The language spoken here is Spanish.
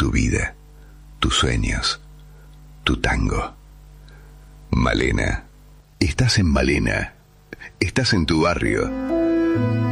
tu vida, tus sueños, tu tango. Malena. Estás en Malena. Estás en tu barrio.